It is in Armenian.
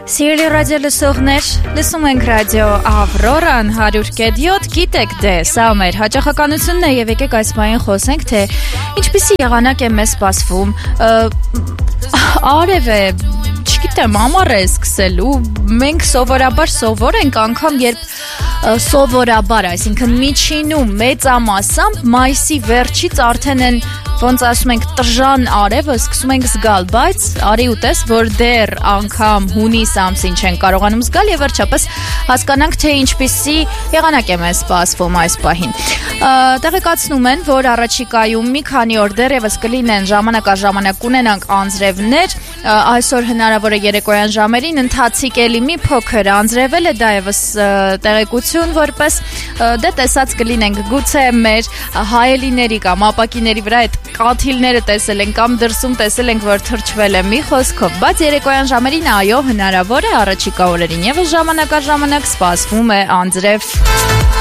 Սիրելի ռադիո լսողներ, լսում ենք ռադիո Ավրորան 100.7, գիտեք դե, սա մեր հաճախականությունն է եւ եկեք այս բանին խոսենք, թե ինչպիսի եղանակ է մեզ սպասվում, արև է, չգիտեմ, ամառ է սկսելու, մենք սովոր ենք անգամ, երբ սովորաբար, այսինքն միջինում մեծամասամբ մայիսի վերջից արդեն են ոնց ասում ենք տժան արևը սկսում ենք զգալ, բայց արի ու տես, որ դեռ անգամ հունիս ամսին չեն կարողանում զգալ եւ վերջապես հասկանանք, թե ինչպիսի եղանակ է մեզ սպասվում այս պահին։ Տեղեկացնում են, որ առաջիկայում մի քանի օր դեռևս կլինեն ժամանակաժամանակ կունենանք անձրևներ, այսօր հնարավոր է երեկոյան ժամերին ընթացիկ էլի մի փոքր անձրևել է, դա եւս տեղեկություն որպես դե տեսած կլինենք գուցե մեր հայելիների կամ ապակիների վրա այդ կաթիլները տեսել ենք կամ դրսում տեսել ենք, որ թրջվել է մի խոսքով, բայց երեկոյան ժամերին այո հնարավոր է առաջիկա օրերին եւս ժամանակաժամանակ սպասվում է անձրև։